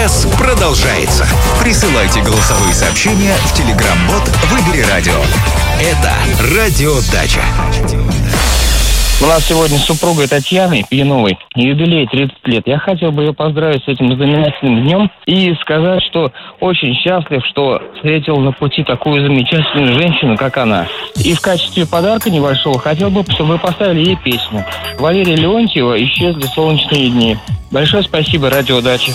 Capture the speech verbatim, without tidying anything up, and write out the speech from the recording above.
Час продолжается. Присылайте голосовые сообщения в Telegram-бот «Выбери радио». Это «Радиодача». У нас сегодня с супругой Татьяной Пьяновой юбилей тридцать лет. Я хотел бы ее поздравить с этим знаменательным днем и сказать, что очень счастлив, что встретил на пути такую замечательную женщину, как она. И в качестве подарка небольшого хотел бы, чтобы вы поставили ей песню. Валерия Леонтьева «Исчезли солнечные дни». Большое спасибо, «Радиодача».